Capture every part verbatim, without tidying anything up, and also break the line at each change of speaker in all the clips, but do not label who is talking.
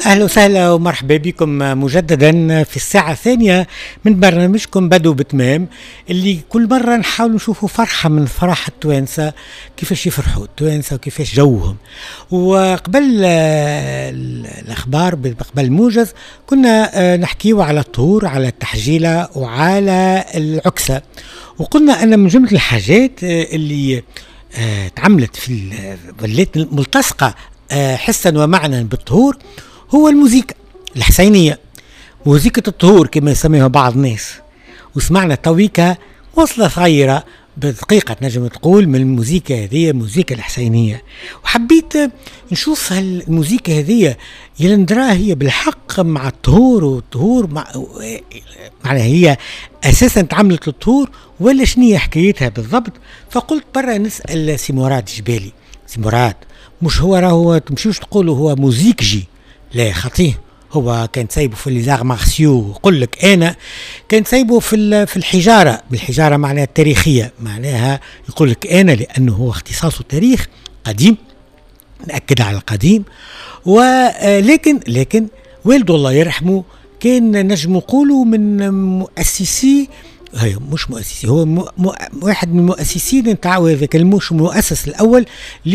أهلا وسهلا ومرحبا بكم مجددا في الساعة الثانية من برنامجكم بدو بتمام، اللي كل مرة نحاول نشوفوا فرحة من فرح التوانسة، كيفاش يفرحوا التوانسة وكيفاش جوهم. وقبل الأخبار قبل الموجز كنا نحكيوا على الطهور، على التحجيلة وعلى العكسة، وقلنا أن من جملة الحاجات اللي تعملت في ولات ملتصقة حسا ومعنى بالطهور هو الموسيقى الحسينية، موسيقى الطهور كما يسميها بعض الناس. وسمعنا تويكا وصلة صغيرة بدقيقة تنجم تقول من الموسيقى هذه، الموسيقى الحسينية. وحبيت نشوف هالموسيقى هذه يلندرا هي بالحق مع الطهور، والطهور مع معناها هي أساسا تعملت للطهور ولا شنية حكايتها بالضبط. فقلت برا نسأل سي مراد جبالي. سي مراد مش هو راهو تمشيوش تقولوا هو موزيكجي، لا خطيه، هو كان سايبه في ليزار مارسيو. قل لك انا كان سايبه في في الحجاره، بالحجاره معناها التاريخيه، معناها يقول لك انا لانه هو اختصاصه تاريخ قديم، ناكد على القديم. ولكن لكن والده الله يرحمه كان نجم نقولوا من مؤسسي، هي مش مؤسسي، هو م... م... واحد من المؤسسين نتاع هذاك المش المؤسس الاول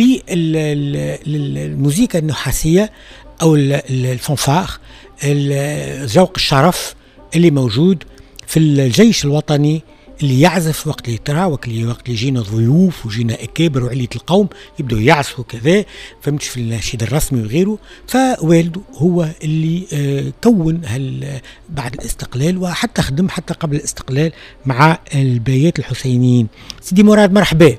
للموسيقى النحاسيه او الفنفار، ذوق الشرف اللي موجود في الجيش الوطني، اللي يعزف وقت اللي ترى وقت اللي وقت اللي يجينا ضيوف وجينا اكابر وعلية القوم يبدأوا يعزفوا كذا، فهمتش، في النشيد الرسمي وغيره. فوالده هو اللي آه كون هال بعد الاستقلال، وحتى خدم حتى قبل الاستقلال مع البيات الحسينيين. سيدي مراد مرحبا.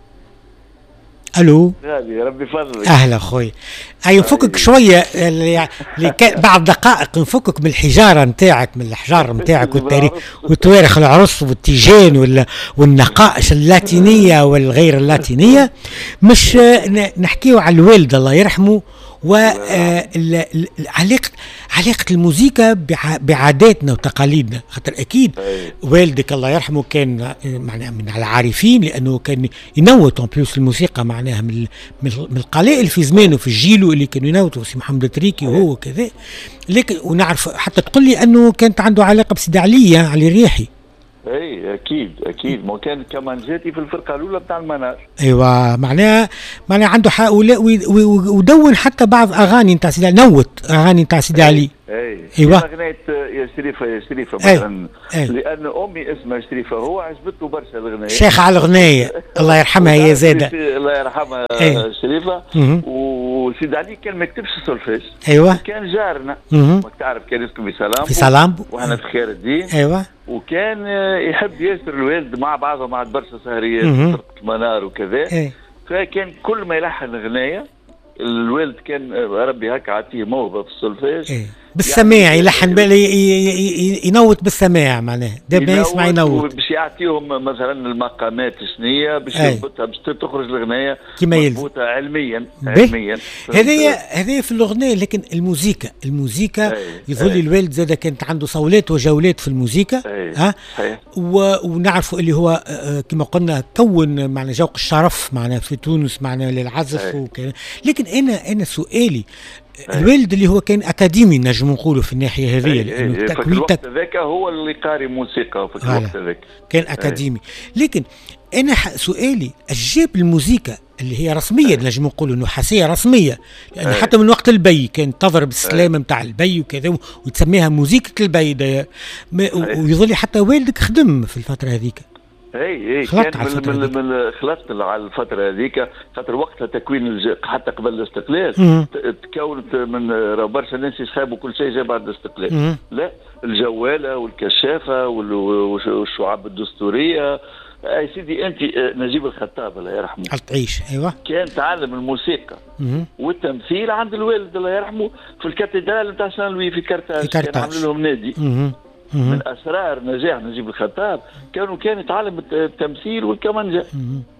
الو
غالي ربي يفضلك.
اهلا اخوي. اي نفكك شويه بعد دقائق، نفكك من الحجاره نتاعك، من الحجار نتاعك والتاريخ وتواريخ العرس والتيجان والنقائش اللاتينيه والغير اللاتينيه. مش نحكيو على الوالد الله يرحمه وعلاقة علاقة الموسيقى بعاداتنا وتقاليدنا، خاطر أكيد والدك الله يرحمه كان معناها من العارفين، لأنه كان ينوت بلوس الموسيقى معناها من من القلائل في زمانه في الجيل اللي كانوا ينوتوا، سي محمد تريكي وهو كذا. لكن ونعرف حتى تقول لي أنه كانت عنده علاقة بسيدي علي علي الريحي.
اي اكيد اكيد، ما كان كمان جاتي في الفرقه الاولى بتاع المنار.
ايوه معناها معناها عنده حق، ودون حتى بعض اغاني نتاع سيدي، نوت اغاني نتاع سيدي علي.
اي
ايوه
اغنيه يا شريفه يا شريفه مثلا، لان امي اسمها شريفه، هو عجبته برشا الاغنيه، شيخه
على الاغنيه الله يرحمها هي زاده
الله يرحمها شريفه. وسيدي علي كان ما يكتبش السولفيج.
ايوه
كان جارنا، ما تعرف كان يسكن في سلام
في سلام
واحنا في خير الدين.
ايوه
وكان يحب ياسر الوالد مع بعضهم مع برشا سهريات في فرقه المنار وكذا.
أي.
فكان كل ما يلحن اغنيه الوالد كان ربي هكا عطيه موهبه في السولفيج.
أي. بالسماع يعني يلحن بالي، ينوت بالسماع معناها دائما يسمع ينوت،
باش يعطيهم مثلا المقامات السنيه باش يربطها باش تخرج الاغنيه
كما
مضبوطه علميا علميا.
هذه هذه في الاغنيه. لكن الموسيقى الموسيقى يظل الوالد زاد كانت عنده صولات وجولات في الموسيقى. ها ونعرفوا اللي هو كما قلنا كون معنا ذوق الشرف معنا في تونس معنا للعزف وكذا. لكن انا انا سؤالي الوالد اللي هو كان اكاديمي نجم نقولوا في الناحيه هذه،
لانه في الوقت هذاك هو اللي قاري موسيقى في الوقت هذاك
كان اكاديمي. لكن انا سؤالي اجاب الموسيقى اللي هي رسميه نجم نقولوا نحاسيه رسميه، لان حتى من وقت البي كانت تضرب السلامه نتاع البي وكذا وتسميها موسيقى البي، ويظل حتى والدك خدم في الفتره هذيك.
اي اي كان من, من, من خلطت على الفتره هذيك، خاطر وقتها تكوين الج... حتى قبل الاستقلال تكونت من برشا ناس يسحبوا كل شيء جاء بعد الاستقلال. لا الجواله والكشافه والشعاب الدستوريه. اي سيدي انت نجيب الخطاب الله يرحمه
تعيش. ايوه
كان تعلم الموسيقى والتمثيل عند الوالد الله يرحمه في الكاتدرال نتاع سان لوي في كرتاج، كان عامل لهم نادي. مم. من اسرار نجاح نجيب الخطاب كانوا كان يتعلم التمثيل والكمانجه.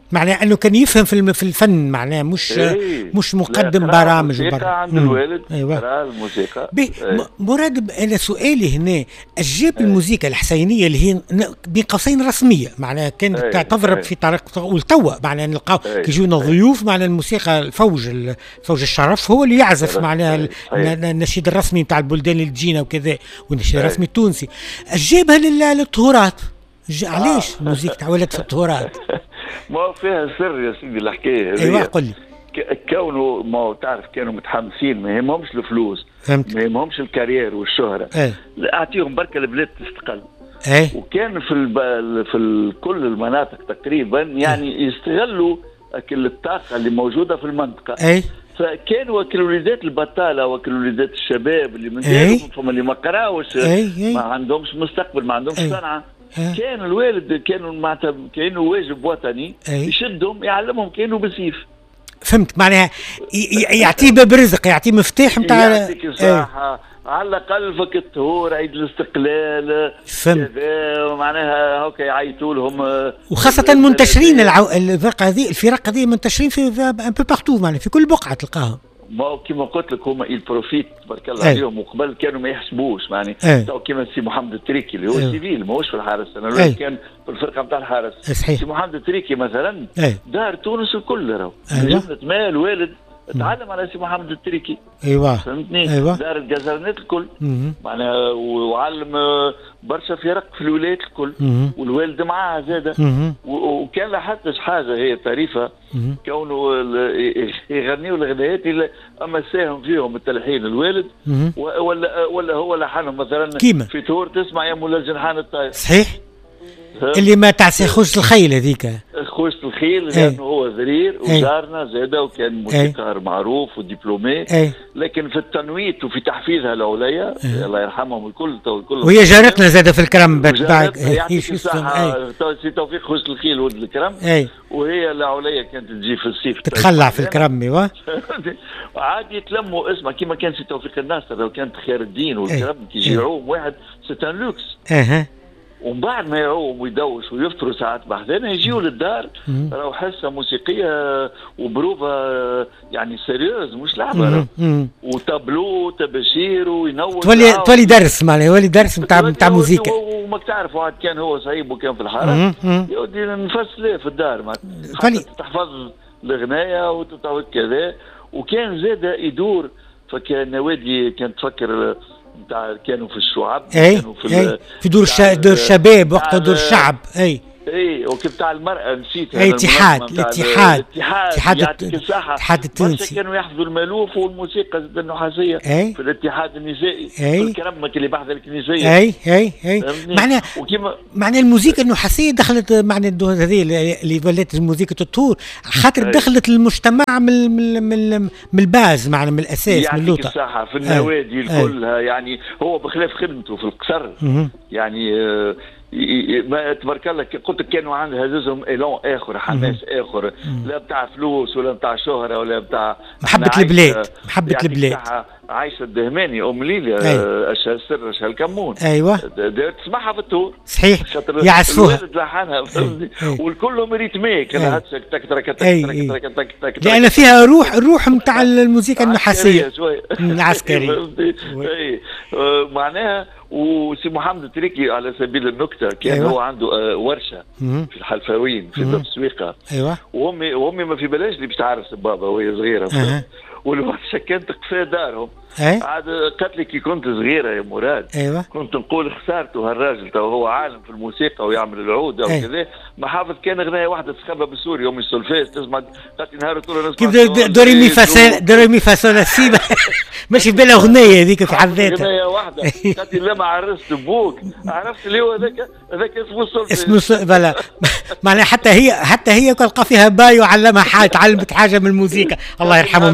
معناه انه كان يفهم في في الفن، معناه مش
إيه.
مش مقدم برامج
برا عند الوالد.
ايوه
الموسيقى.
إيه. مراد انا سؤالي هنا، الجاب إيه. الموسيقى الحسينيه اللي هي بين قوسين رسميه، معناها كانت إيه. تضرب إيه. في طريق والتوا، معناها نلقاو إيه. كي يجونا ضيوف، معناها الموسيقى الفوج فوج الشرف هو اللي يعزف معناها إيه. النشيد الرسمي نتاع البلدان اللي تجينا وكذا، والنشيد إيه. الرسمي التونسي. جابها للطهورات، علاش آه. الموسيقى تعولت في الطهورات؟
ما فيها سر يا سيدي الحكايه هذه.
ايوه قل لي.
كونوا ما تعرف كانوا متحمسين، ما يهمهمش الفلوس،
فهمت.
ما يهمهمش الكارير والشهره.
ايه.
اعطيهم بركه البلاد تستقل.
ايه.
وكان في الب... في ال... كل المناطق تقريبا يعني ايه. يستغلوا كل الطاقه اللي موجوده في المنطقه.
ايه.
فكانوا وكل وليدات البطاله وكل وليدات الشباب اللي من دارهم اللي ما قراوش،
ايه.
ما عندهمش مستقبل، ما عندهمش
ايه.
صنعه.
أه.
كان الوالد كانوا معناتها كانه واجب وطني
أي.
يشدهم يعلمهم كانوا بالسيف.
فهمت معناها يعطيه باب رزق، يعطيه مفتاح نتاع
يعطيك صراحه على الاقل فك الطهور، عيد الاستقلال كذا، معناها هكا يعيطوا لهم.
وخاصه منتشرين العو... الفرق هذه الفرق هذه منتشرين في ان بو بارتو، معناها في كل بقعه تلقاهم.
ما كيما قلت لك هما البروفيت تبارك الله عليهم، وقبل كانوا ما يحسبوش معني تو كيما سي محمد التريكي اللي هو
أيه.
سيفيل ماهوش في الحرس، انا أيه. كان في الفرقه نتاع الحرس.
صحيح.
سي محمد التريكي مثلا
أيه.
دار تونس الكل راهو
أيوة.
جبنة مال الوالد تعلم على سي محمد التريكي.
ايوه
فهمتني.
أيوة.
دار الجزرنات الكل معناها، وعلم برشا فرق في الولايات الكل. مم. والوالد معاه زاده. وكان لاحظتش حاجه هي طريفه، كونه يغنيوا الغنايات اللي اما ساهم فيهم التلحين الوالد، ولا ولا هو لحنهم مثلا
كيما
في تور تسمع يا مولا الجنحان الطاير.
صحيح. اللي ما تعسي خوشة الخيل هذيك،
خوشة الخيل لانه هو ذرير وجارنا زاده، وكان موسيقار معروف ودبلومي. لكن في التنويت وفي تحفيزها العليا الله يرحمهم الكل تو الكل،
وهي جارتنا زاده في الكرم بعد
يعطيك الصحه سي توفيق خوشة الخيل ولد الكرم. وهي العليا كانت تجي في الصيف
تتخلع في الكرم. ايوه
عاد يتلموا اسمع كيما كان سي توفيق الناصر لو كانت خير الدين والكرم كي يجي يعوم واحد سيتان لوكس.
اها.
ومن بعد ما يعوم ويدوش ويفطروا ساعات بحذنا يجيوا للدار راهو حصه موسيقيه وبروفا يعني سيريوز مش لعبه، وتابلو تبشير وينور
تولي تولي درس معناها يولي درس نتاع نتاع موسيقى.
وما تعرف واحد كان هو صعيب وكان في الحاره يودي نفصل في الدار حتى تحفظ الغنايه وكذا. وكان زاد يدور، فكان نوادي كانت تفكر نتاع كانوا في الشعب.
اي كانوا في, أي في دور شا دور الشباب وقت دور الشعب. اي
اي وكيف بتاع المرأة نسيت.
اي اتحاد الاتحاد الاتحاد الاتحاد التونسي
كانوا يحفظوا المالوف والموسيقى النحاسية في الاتحاد النسائي في الكرمك اللي بحث الكنيسية.
اي اي اي معنى معنى الموسيقى النحاسية دخلت معنى هذه اللي ولات موسيقى الطهور، خاطر دخلت المجتمع من من من الباز معنى من الاساس من اللوطة.
الصحة في النوادي كلها يعني هو بخلاف خدمته في القصر يعني آه ما تبارك الله قلت لك كانوا عند هززهم ايلون اخر حماس اخر، لا بتاع فلوس ولا بتاع شهره ولا بتاع
محبه البلاد محبه يعني البلاد.
عايشه الدهماني ام ليلى اشهى السر اشهى الكمون.
ايوه
تسمعها في التور
صحيح يعزفوها
الوالد لحنها والكل ريتميك انا تك تك تك
تك تك تك لان فيها روح الروح نتاع الموسيقى النحاسيه العسكريه.
اي معناها. وسي محمد التريكي على سبيل النكته كان أيوة. هو عنده ورشه في الحلفاوين في التسويقه.
ايوه
وامي وامي ما في بلاش اللي باش تعرس بابا وهي صغيره. أه. والورشه كانت قفاه دارهم.
أي.
عاد قالت لي كي كنت صغيره يا مراد.
أيوة.
كنت نقول خسارته هالراجل تو هو عالم في الموسيقى ويعمل العود او كذا، ما حافظ كان اغنيه واحده تسخبها بالسوري ام السولفيس تسمع قالت لي نهار طول
كيف دوري مي فاسول دوري مي فاسول سي ماشي في بالها اغنيه هذيك في حد ذاتها
اغنيه واحده. قالت لي لما عرست بوك عرفت اللي هو هذاك هذاك اسمه السولفيس
اسمه بلا معناها حتى هي حتى هي تلقى فيها باي وعلمها حاجه تعلمت حاجه من الموسيقى الله يرحمهم الاثنين.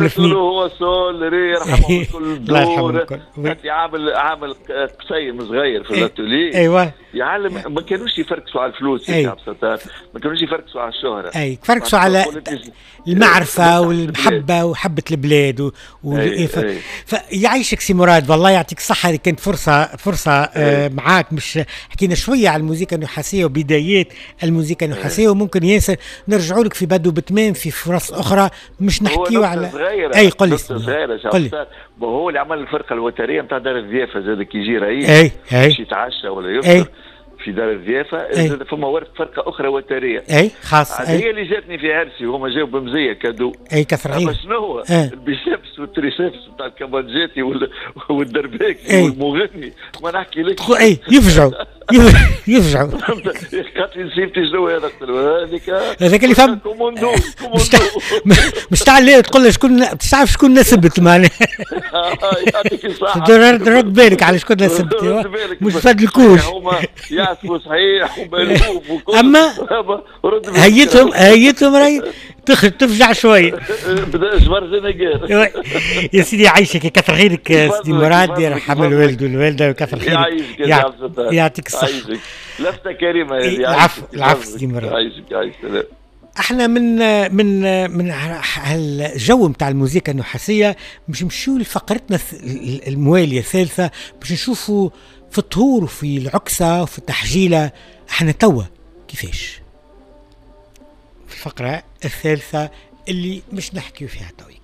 هو سول ري يرحمهم الكل دور. عامل عامل قسيم صغير في الاتولي.
ايوه
يعلم. ما كانوش يفركسوا على الفلوس يا عبد الستار، ما كانوش يفركسوا على الشهره.
اي يفركسوا على المعرفه والمحبه وحبه البلاد و... و...
أي.
ف...
أي.
فيعيشك سي مراد، والله يعطيك الصحه. هذه كانت فرصه فرصه آه معاك، مش حكينا شويه على الموسيقى النحاسيه وبدايات الموسيقى النحاسيه، وممكن ياسر نرجعوا لك في بدو بتمام في فرص اخرى، مش نحكيوا على
صغيرة.
اي قل لي
صغيره. هو اللي عمل الفرقه الوتريه نتاع دار الضيافه، زاد كي يجي رئيس
اي اي
باش يتعشى ولا يفطر في دار الضيافه، زاد فما ورد فرقه اخرى وتريه
اي خاصه
هي اللي جاتني في عرسي، وهما جاوا بمزيه كادو.
اي كثر
اما شنو هو البيسبس والتريسبس نتاع الكمانجاتي والدرباكي والمغني ما نحكي لك.
اي يفجعوا يفجعوا
قالت لي نسيبتي شنو هذاك هذيك
هذاك اللي فهم
كوموندو
مش تاع الليل تقول له شكون تعرف شكون نسبت معناها.
يعطيك الصحه.
رد بالك على شكون نسبت، مش فاد الكوش
هما يعرفوا صحيح وملهوف وكل.
اما هيتهم هيتهم راي تفجع شويه.
بدا جبر زنقار.
يا سيدي يعيشك، كثر خيرك سيدي مراد، يرحم الوالد والوالده وكثر خيرك. يعطيك الصحه.
لفته كريمه هذه.
العفو العفو سيدي مراد.
يعيشك يعيش.
احنا من من من هالجو نتاع الموسيقى النحاسيه باش نمشيو لفقرتنا المواليه الثالثه، باش نشوفوا في الطهور وفي العكسه وفي التحجيله احنا توا كيفاش في الفقره الثالثه اللي مش نحكيو فيها تويك.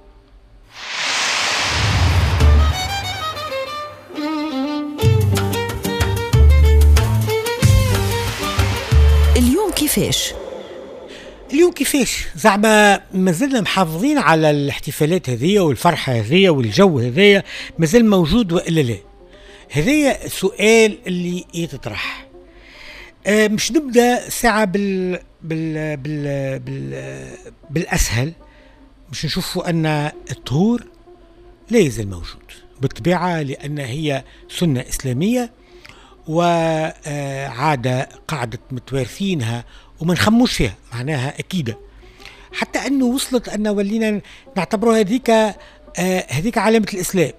اليوم كيفاش
اليوم كيفاش زعما مازلنا محافظين على الاحتفالات هذه والفرحة هذه والجو هذايا مازال موجود وإلا لا؟ هذايا السؤال اللي يتطرح. آه مش نبدأ ساعة بال بال بال بال بالأسهل، مش نشوفوا أن الطهور لا يزال موجود بالطبيعة، لأن هي سنة إسلامية وعادة قاعدة متوارثينها وما نخموش فيها، معناها أكيدة. حتى أنه وصلت أن ولينا نعتبروا هذيك آه هذيك علامة الإسلام.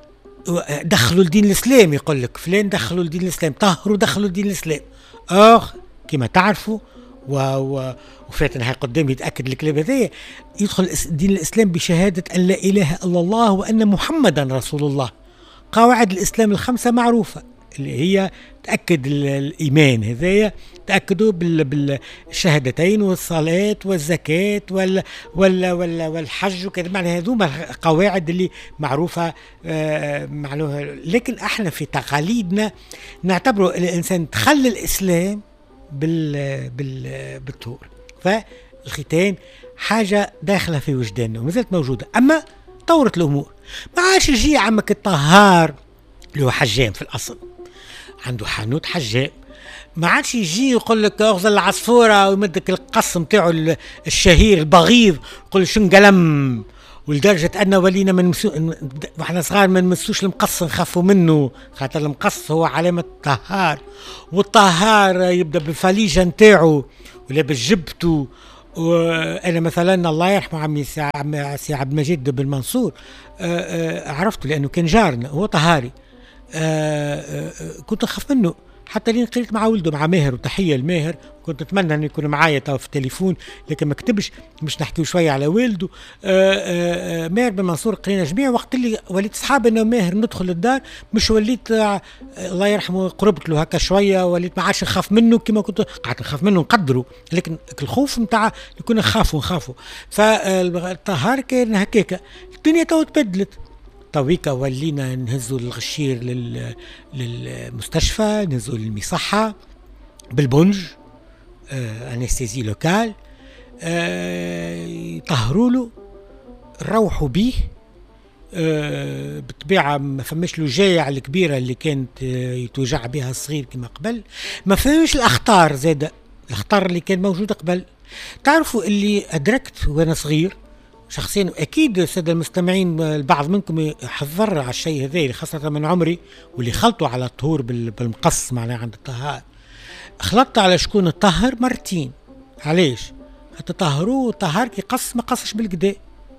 دخلوا الدين الإسلام، يقول لك فلان دخلوا الدين الإسلام، طهروا دخلوا الدين الإسلام. أخ كما تعرفوا و... وفاتنا هاي قدامي يتأكد الكلام هذا، يدخل الدين الإسلام بشهادة أن لا إله إلا الله وأن محمدا رسول الله. قواعد الإسلام الخمسة معروفة اللي هي تأكد الإيمان هذايا، تأكدوا بالشهادتين والصلاة والزكاة وال وال وال والحج وكذا، معنى هذوما القواعد اللي معروفة آه معلومة. لكن احنا في تقاليدنا نعتبروا الإنسان دخل الإسلام بال بال بالطهور، فالختان حاجة داخلة في وجداننا ومازالت موجودة. أما طورت الأمور، ما عادش يجي عمك الطهار اللي هو حجام في الأصل عنده حانوت حجام، ما عادش يجي يقول لك اغزل العصفوره ويمدك القص نتاعو الشهير البغيض يقول شنقلم، ولدرجه ان ولينا من مسو... واحنا صغار ما نمسوش المقص نخافوا منه، خاطر المقص هو علامه الطهار، والطهار يبدا بالفليجه نتاعو ولا بالجبتو. وانا مثلا الله يرحمه عمي سي عبد المجيد بن منصور عرفته لانه كان جارنا، هو طهاري. آآ آآ كنت أخاف منه حتى لين قريت مع ولده مع ماهر، وتحية لماهر، كنت أتمنى أنه يكون معايا تو في التليفون لكن ما كتبش، مش نحكي شوية على والده. آآ آآ ماهر بن منصور قرينا جميع، وقت اللي وليت صحاب أنه ماهر ندخل الدار مش وليت الله يرحمه قربت له هكا شوية، وليت ما عادش نخاف منه كما كنت قعدت نخاف منه نقدره، لكن الخوف نتاع كنا نخافوا نخافوا. فالطهار كان هكاكا. الدنيا تو تبدلت، تويكا ولينا نهزوا الغشير لل... للمستشفى، نهزوا للمصحة بالبنج آه، انستيزي لوكال، آه، يطهروا له نروحوا بيه. آه، بالطبيعة ما فماش له جايع الكبيرة اللي كانت آه، يتوجع بها الصغير كما قبل، ما فماش الأخطار زادة، الأخطار اللي كان موجودة قبل. تعرفوا اللي أدركت وأنا صغير شخصيا، واكيد الساده المستمعين البعض منكم يحذر على الشيء هذا خاصه من عمري، واللي خلطوا على الطهور بالمقص معناها عند الطهار. خلطت على شكون الطهر مرتين. علاش؟ حتى طهروه طهار كي قص ما قصش بالكدا،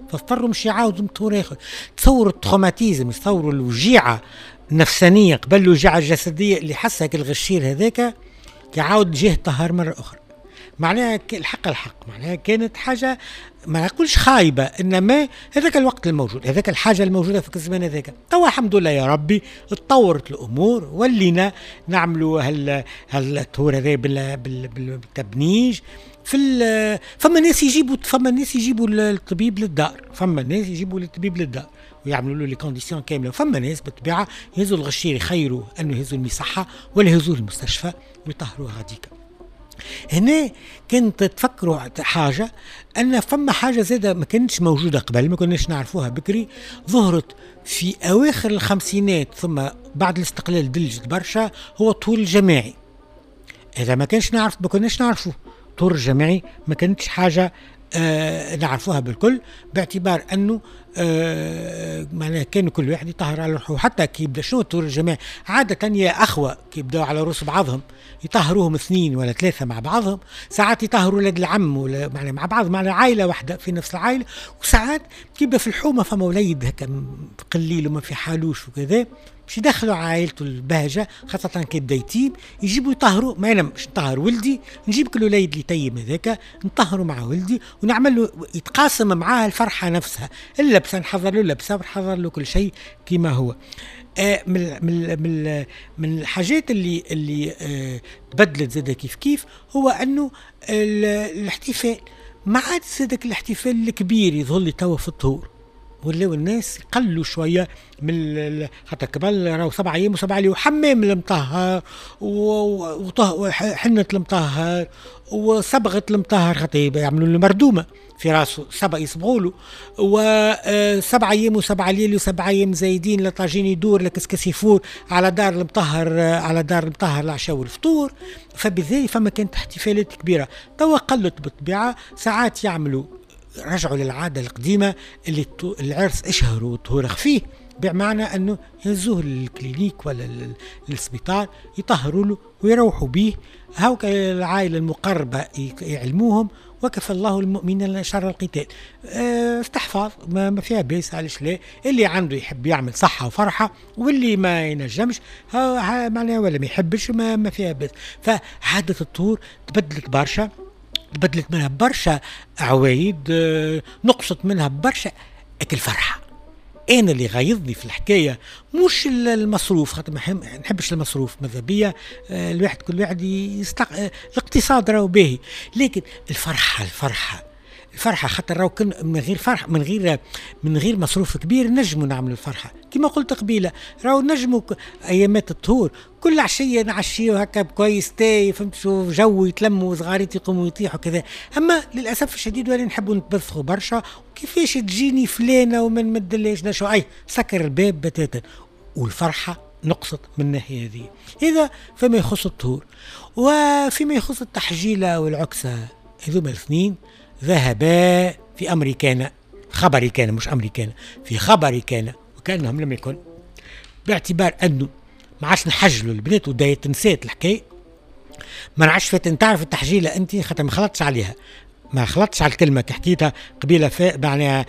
فاضطروا مش يعاودوا طهور اخر. تصوروا التروماتيزم، تصوروا الوجيعه النفسانيه قبل الوجيعه الجسديه اللي حسها الغشير هذاك يعاود جه طهر مره اخرى. معناها الحق الحق معناها كانت حاجه ما نقولش خايبه، انما هذاك الوقت الموجود، هذاك الحاجه الموجوده في الزمان هذاك. توا الحمد لله يا ربي تطورت الامور، ولينا نعملوا هال هالطهور هذا بالتبنيج. في فما ناس يجيبوا فما ناس يجيبوا الطبيب للدار، فما ناس يجيبوا الطبيب للدار ويعملوا له لي كونديسيون كامله، فما ناس بالطبيعه يهزوا الغشير يخيروا انه يهزوا المصحه ولا يهزوا المستشفى ويطهروا هذيك. هنا كنت تفكروا حاجة أن فما حاجة زادة ما كانتش موجودة قبل، ما كناش نعرفوها بكري، ظهرت في أواخر الخمسينات ثم بعد الاستقلال دلجت برشا، هو الطهور الجماعي. إذا ما كانش نعرف ما كناش نعرفوه الطهور الجماعي، ما كانتش حاجة آه نعرفوها بالكل، باعتبار أنه آه معناها كانوا كل واحد يطهر على روحه. حتى كي يبدا شنو الطهور الجماعي عادة يا أخوة كي يبداو على رؤوس بعضهم يطهروهم اثنين ولا ثلاثة مع بعضهم، ساعات يطهروا ولاد العم ولا معناها مع بعض مع عائلة واحدة في نفس العائلة، وساعات كيبدا في الحومة فما وليد هكا قليل وما في حالوش وكذا باش يدخلوا عائلته البهجة، خاصة كي يبدا يتيم يجيبوا يطهروا. ما أنا مش نطهر ولدي نجيب كل وليد اللي يتيم هذاك نطهروا مع ولدي ونعمل له يتقاسم معاه الفرحة نفسها، اللبسة نحضر له لبسة ونحضر له كل شيء كما هو. آه من من من من الحاجات اللي اللي آه تبدلت زاد كيف كيف هو انه الاحتفال ما عاد صدق الاحتفال الكبير يظهر لي توا في الطهور، ولاو الناس قلوا شويه من حتى قبل راهو سبع ايام وسبع ليالي وحمام المطهر وحنه المطهر وصبغه المطهر خاطر يعملوا له مردومه في راسه سبع يصبغوا له، وسبع ايام وسبع ليالي وسبع ايام زايدين لطاجين يدور لكسكس يفور على دار المطهر على دار المطهر العشاء والفطور. فبذلك فما كانت احتفالات كبيره. توا قلت بالطبيعه، ساعات يعملوا رجعوا للعاده القديمه اللي العرس اشهر وطهور خفيه، بمعنى انه يهزوه للكلينيك ولا للسبيطار يطهروا له ويروحوا به، هاوك العائله المقربه يعلموهم وكفى الله المؤمنين شر القتال. اه استحفاظ ما, ما فيها بيس، علاش لا؟ اللي عنده يحب يعمل صحه وفرحه، واللي ما ينجمش ها معناها ولا ما يحبش ما, ما فيها بيس. فعاده الطهور تبدلت برشا، بدلت منها برشا عوايد، اه نقصت منها برشا اكل فرحه. انا اللي غايظني في الحكايه مش المصروف، خاطر ما نحبش المصروف ماذا بيا اه الواحد كل واحد يستق... اه الاقتصاد راهو باهي، لكن الفرحه الفرحه الفرحه خاطر راهو كن من غير فرح من غير من غير مصروف كبير نجموا نعملوا الفرحه كما قلت قبيله. راهو نجموا ايامات الطهور كل عشيه نعشيو هكا كويس تاي فهمت شو جو يتلموا صغاريت يقوموا يطيحوا كذا. اما للاسف الشديد ولا نحبوا نتبثخوا برشا، وكيفاش تجيني فلانه وما نمدلهاش نشو اي سكر الباب بتاتا، والفرحه نقصت من الناحيه هذه. هذا فيما يخص الطهور. وفيما يخص التحجيله والعكسه هذوما الاثنين ذهبا في امريكان، خبري كان مش امريكان، في خبري كان وكانهم لم يكن، باعتبار انه ما عادش نحجلوا البنات ودايت نسيت الحكايه. ما نعرفش فات تعرف التحجيله انت خاطر ما خلطتش عليها، ما خلطتش على الكلمه كي حكيتها قبيله معناها